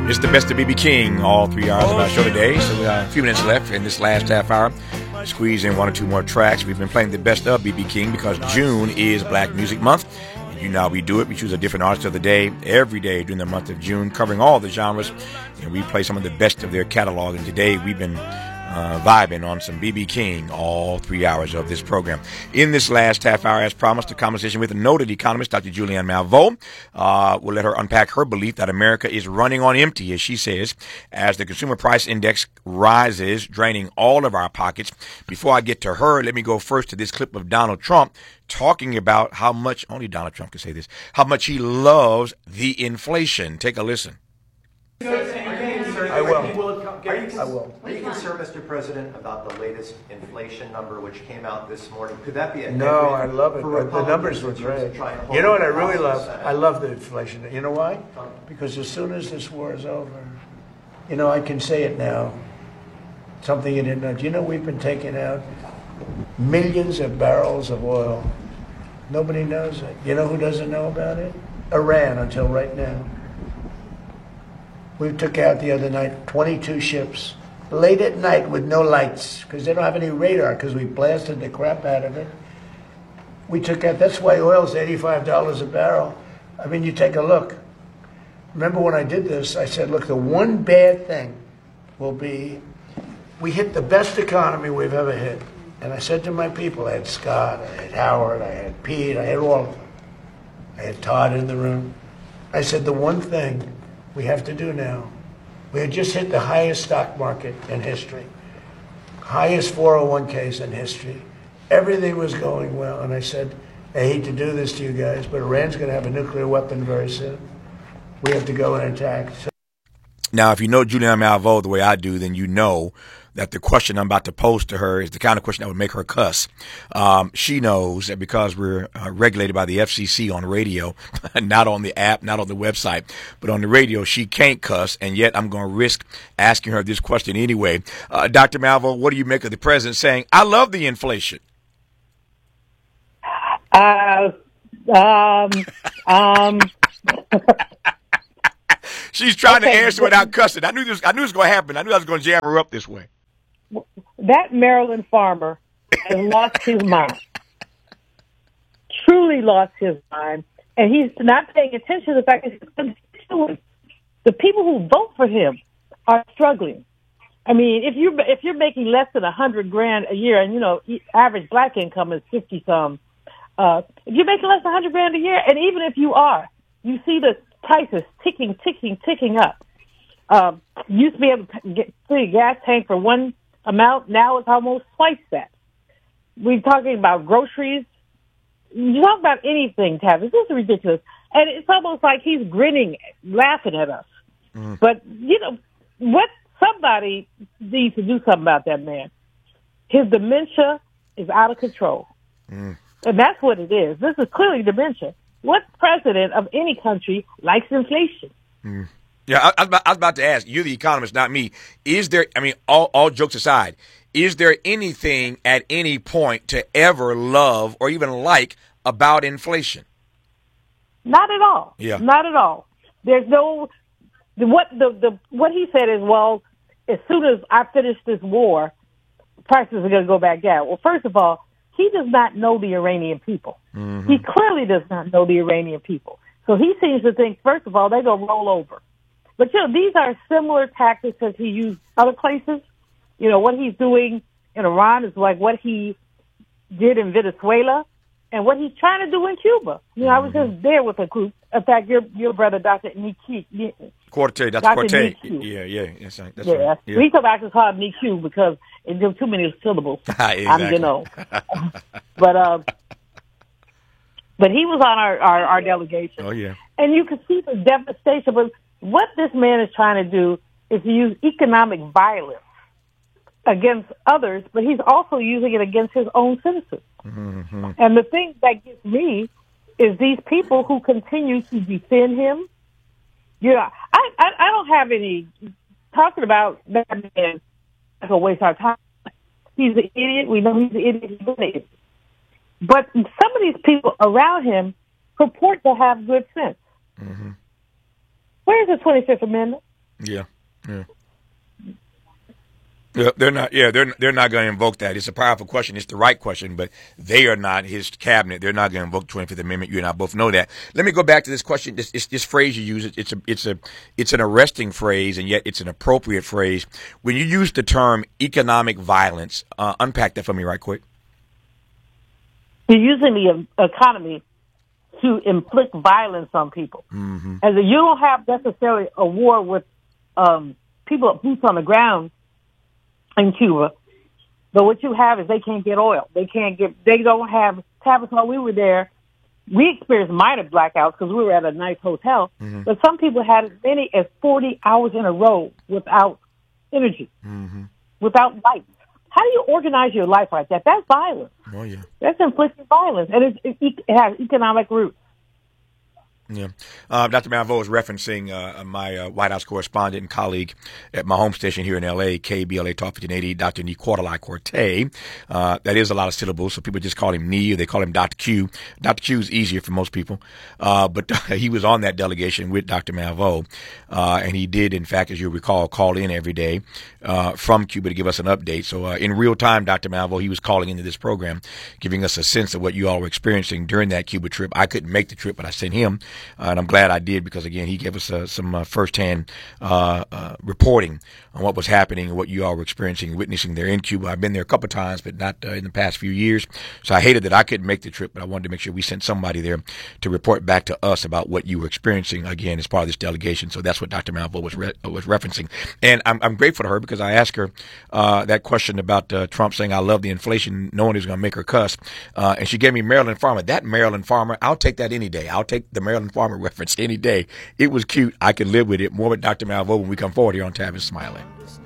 It's the best of B.B. King, all 3 hours of our show today. So we have a few minutes left in this last half hour. Squeeze in one or two more tracks. We've been playing the best of B.B. King because June is Black Music Month. And you know how we do it. We choose a different artist of the day every day during the month of June, covering all the genres. And we play some of the best of their catalog. And today we've been vibing on some B.B. King all 3 hours of this program. In this last half hour, as promised, a conversation with a noted economist, Dr. Julianne Malveaux. We'll let her unpack her belief that America is running on empty, as she says, as the consumer price index rises, draining all of our pockets. Before I get to her, let me go first to this clip of Donald Trump talking about how much, only Donald Trump can say this, how much he loves the inflation. Take a listen. I will. I will. Are you concerned, Mr. President, about the latest inflation number which came out this morning? Could that be a No, I love it. The numbers were great. You know what I really love? I love the inflation. You know why? Because as soon as this war is over, you know, I can say it now. Something you didn't know. Do you know we've been taking out millions of barrels of oil? Nobody knows it. You know who doesn't know about it? Iran, until right now. We took out the other night 22 ships, late at night with no lights, because they don't have any radar, because we blasted the crap out of it. We took out, that's why oil's $85 a barrel. I mean, you take a look. Remember when I did this, I said, look, the one bad thing will be, we hit the best economy we've ever hit. And I said to my people, I had Scott, I had Howard, I had Pete, I had all of them. I had Todd in the room. I said, the one thing we have to do now. We had just hit the highest stock market in history, highest 401ks in history. Everything was going well. And I said, I hate to do this to you guys, but Iran's going to have a nuclear weapon very soon. We have to go and attack. Now, if you know Julianne Malveaux the way I do, then you know that the question I'm about to pose to her is the kind of question that would make her cuss. She knows that because we're regulated by the FCC on radio, not on the app, not on the website, but on the radio, she can't cuss, and yet I'm going to risk asking her this question anyway. Dr. Malveaux, what do you make of the president saying, I love the inflation? She's trying to answer without cussing. I knew this was going to happen. I knew I was going to jam her up this way. That Maryland farmer has lost his mind. Truly lost his mind. And he's not paying attention to the fact that the people who vote for him are struggling. I mean, if you're making less than $100,000 a year, and you know, average black income is 50-some, if you're making less than $100,000 a year, and even if you are, you see the prices ticking up. You used to be able to get a gas tank for one amount. Now it's almost twice that. We're talking about groceries. You talk about anything, Tavis. This is ridiculous. And it's almost like he's grinning, laughing at us. But, you know, somebody needs to do something about that man. His dementia is out of control. And that's what it is. This is clearly dementia. What president of any country likes inflation? Yeah, I was about to ask, you're the economist, not me. Is there, I mean, all jokes aside, is there anything at any point to ever love or even like about inflation? Not at all. Yeah. Not at all. There's no, what he said is, well, as soon as I finish this war, prices are going to go back down. Well, first of all, he does not know the Iranian people. He clearly does not know the Iranian people. So he seems to think, first of all, they're going to roll over. But, you know, these are similar tactics as he used other places. You know, what he's doing in Iran is like what he did in Venezuela and what he's trying to do in Cuba. You know, I was just there with a group. In fact, your brother, Dr. Niki. Dr. Corte. Yeah. That's right. Yeah. We come back to call him Niku because there's too many syllables. Exactly. You know. But he was on our delegation. Oh, yeah. And you can see the devastation. But what this man is trying to do is to use economic violence against others, but he's also using it against his own citizens. And the thing that gets me is these people who continue to defend him. You know, I don't have any talking about that man. That's a waste of our time. He's an idiot. We know he's an idiot. He's an idiot. But some of these people around him purport to have good sense. Where's the 25th Amendment? Yeah. Yeah. Yeah, they're not. Yeah, they're not going to invoke that. It's a powerful question. It's the right question, but they are not his cabinet. They're not going to invoke 25th Amendment. You and I both know that. Let me go back to this question. This phrase you use. It's an arresting phrase, and yet it's an appropriate phrase. When you use the term economic violence, unpack that for me right quick. You're using the economy to inflict violence on people, Mm-hmm. and you don't have necessarily a war with people boots on the ground in Cuba, but what you have is they can't get oil. They don't have, Tavis, while we were there, we experienced minor blackouts because we were at a nice hotel, Mm-hmm. but some people had as many as 40 hours in a row without energy, Mm-hmm. without light. How do you organize your life like that? That's violence. Oh yeah. That's inflicting violence, and it has economic roots. Yeah. Dr. Malveaux is referencing my White House correspondent and colleague at my home station here in L.A., KBLA Talk 1580, Dr. Nicola Corte. That is a lot of syllables, so people just call him Ni, or they call him Dr. Q. Dr. Q is easier for most people. But he was on that delegation with Dr. Malveaux, and he did, in fact, as you recall, call in every day from Cuba to give us an update. So in real time, Dr. Malveaux, he was calling into this program, giving us a sense of what you all were experiencing during that Cuba trip. I couldn't make the trip, but I sent him. And I'm glad I did because, again, he gave us some firsthand reporting on what was happening and what you all were experiencing and witnessing there in Cuba. I've been there a couple of times, but not in the past few years. So I hated that I couldn't make the trip, but I wanted to make sure we sent somebody there to report back to us about what you were experiencing, again, as part of this delegation. So that's what Dr. Malveaux was referencing. And I'm grateful to her because I asked her that question about Trump saying, I love the inflation, knowing he's going to make her cuss. And she gave me Maryland Farmer. That Maryland Farmer, I'll take that any day. I'll take the Maryland Farmer reference any day. It was cute. I could live with it. More with Dr. Malveaux when we come forward here on Tavis Smiley.